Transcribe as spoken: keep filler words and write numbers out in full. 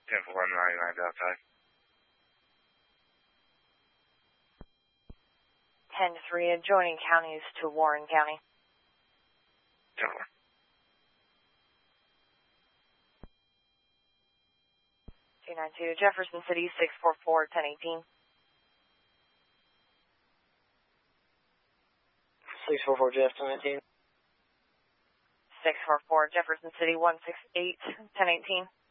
ten four ninety-nine outside. ten three adjoining counties to Warren County. ten four. two nine two Jefferson City, six four four, ten eighteen. six four four Jeff, ten eighteen. six four four Jefferson City, one six eight, ten eighteen.